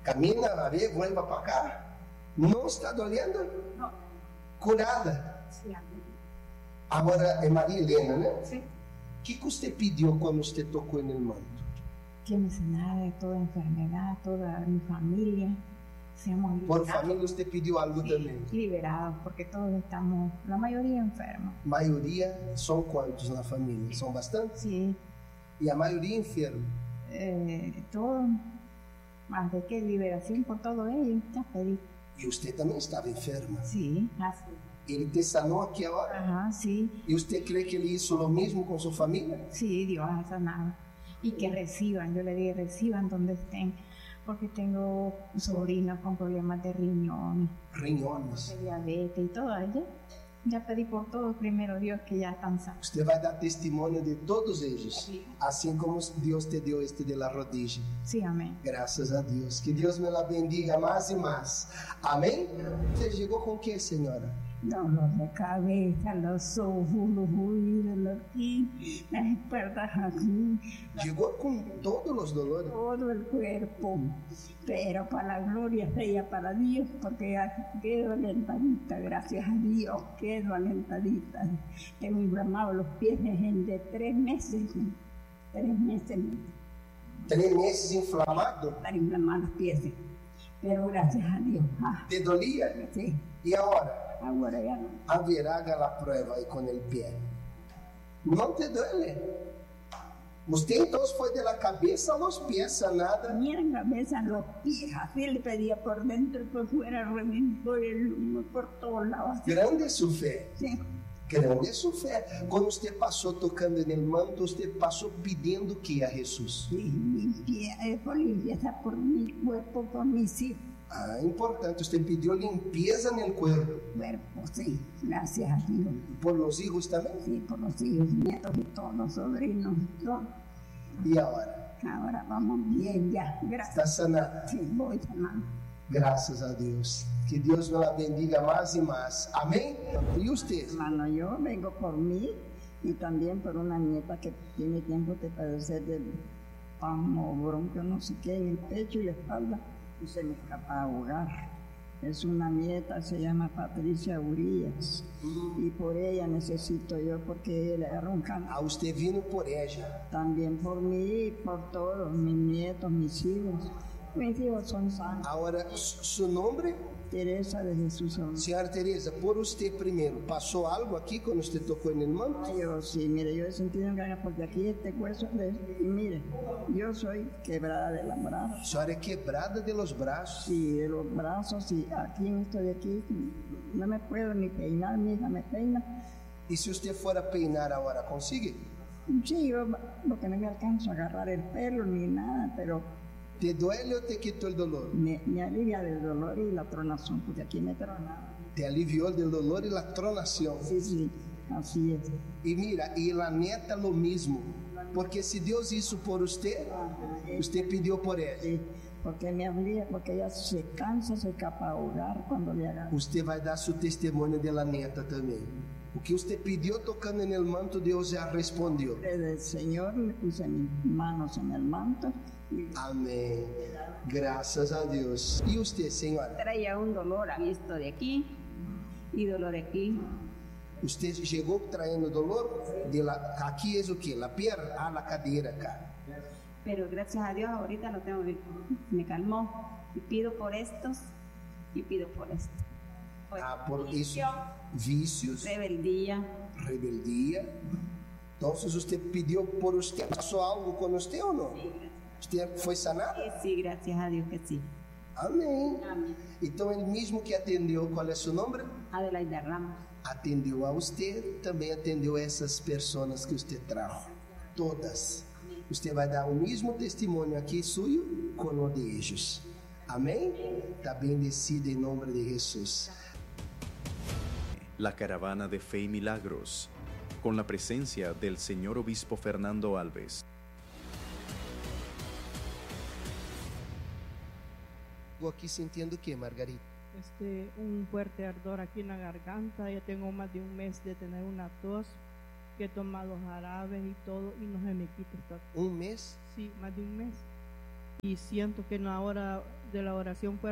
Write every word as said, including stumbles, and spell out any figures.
Camina, a ver, vuelva para acá. Não está doendo? No. Curada. Sí, amén. Agora é Maria Helena, né? Sí. O que, que você pediu quando você tocou no manto? Que me sanara de toda enfermedad, toda mi familia. Seamos Por liberados. família, você pediu algo Sí, também. liberados, porque todos estamos, la mayoría enfermos. Maioria são quantos na família? São bastante? Sí, E a maioria enferma. eh, todo, más de que liberación por todo ello, ya pedí. E você também estava enferma. Sí, así. Ele te sanou aqui agora. Ajá, sí, E você crê que ele hizo o mesmo com sua família? sí, Dios ha sanado. Y que reciban, yo le dije, reciban donde estén, porque tengo sobrinas con problemas de riñón, Riñones. de diabetes y todo ello. Ya pedí por todo primero, Dios, que ya están sanos. Você vai dar testemunho de todos eles. Sí. Assim como Deus te deu este de la rodilla. Sí, amén. Graças a Deus. Que Deus me la bendiga mais e mais. Amém? Você chegou com o que, senhora? Dolor de cabeza, los ojos, los oídos, los aquí, las espaldas aquí, Chegou com todos os dolores. todo el cuerpo. Pero para la gloria sea para Dios, porque ya quedo alentadita, gracias a Dios, quedo alentadita. Tengo inflamados los pies desde tres meses, tres meses Três meses inflamado. para inflamar los pies. Pero gracias a Dios, ah, Te dolia? sí, E agora? ahora ya no. Haverá a prova aí com o pé. Não te duele. Você então foi de la cabeça aos pés sanada. Tenía en la cabeza los pies, así le pedía por dentro, por fuera, reventó el humo por todos lados. así. Grande é sua fé. Sí, Grande é sua fé. Quando você passou tocando no manto, você passou pedindo que a Jesus. sí, limpia, eh, por limpieza por mi cuerpo, por mis hijos, Ah, importante. Você pediu limpeza no corpo. cuerpo, sí, gracias a Dios. Por los hijos também. Sí, por los hijos, nietos y todos los sobrinos, todo. E agora? Ahora vamos bien ya, Está gracias. sanada. Sí, voy sanando. Graças a Deus. Que Deus nos bendiga mais e mais. Amém? E você? Hermano, yo vengo por mí y también por una nieta que tiene tiempo de padecer de pamo, bronquio, no sé qué, en el pecho y la espalda, y se me escapa a ahogar. Es una nieta, se llama Patricia Urias, y por ella necesito yo, porque le agarró un cáncer. Ah, você vindo por ella. También por mí y por todos, mis nietos, mis hijos. Mis hijos son sanos. Agora, su su nome? Teresa de Jesús. Son- Senhora Teresa, por você primeiro, passou algo aqui quando você tocou no manto? Ay, yo sí, mire, yo he sentido ganas porque aquí este hueso de, y mire, yo soy quebrada de las brazos, A senhora é quebrada de los braços. sí, de los brazos y aquí estoy aquí, no me puedo ni peinar, mi hija me peina, E se você for a peinar agora, consiga? sí, yo porque no me alcanzo a agarrar el pelo ni nada, pero Te duele ou te quitou o dolor? me, me alivia del dolor y la tronación, porque aquí me tronaba. Te aliviou do dolor e a tronação. Sí, sí, así es. E mira, e a neta lo mesmo. Porque se Deus isso por você, você pediu por ela. Sí, porque me alivia, porque ella se cansa, se escapa a ahogar cuando le haga. Você vai dar seu testemunho de la neta também. O que você pediu tocando no manto, Deus já respondeu. Del Señor le puse mis manos en el manto y Amém. Graças a Deus. E você, senhora? Traía un dolor, había esto de aquí y dolor aquí. Você chegou traindo dolor? De la, aqui é o que? La pierna? Ah, la cadeira, cara. Pero gracias a Dios ahorita lo tengo, me calmó. Y pido por estos y pido por esto. Por Ah, por isso. vicio, Vícios, rebeldía. rebeldia. Então, você pediu por você, passou algo com você ou não? Você foi sanado? Sí, sí, gracias a Dios que sí. Amém. Amén. Então, ele mesmo que atendeu, qual é seu nome? Adelaida Ramos. Atendeu a você, também atendeu essas pessoas que você trajo. Todas. Você vai dar o mesmo testemunho aqui suyo com o de eles. Amém? Está bendecido em nome de Jesus. La caravana de Fe y Milagros, con la presencia del señor obispo Fernando Alves. Estou aqui sentindo o que, Margarita? Este, un fuerte ardor aquí en la garganta. Ya tengo más de un mes de tener una tos, que he tomado jarabes y todo y no se me quita esta tos. Um mês? Sí, más de un mes. y siento que en la hora de la oración fuerte